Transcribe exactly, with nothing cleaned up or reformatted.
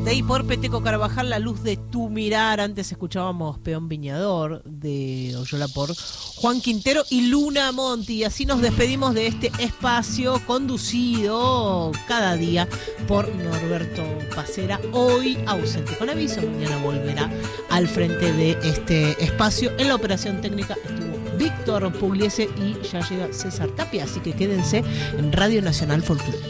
De ahí por Peteco Carvajal, La luz de tu mirar. Antes escuchábamos Peón Viñador de Oyola por Juan Quintero y Luna Monti. Y así nos despedimos de este espacio conducido cada día por Norberto Pacera, hoy ausente con aviso. Mañana volverá al frente de este espacio. En la operación técnica estuvo Víctor Pugliese y ya llega César Tapia. Así que quédense en Radio Nacional Folclórica.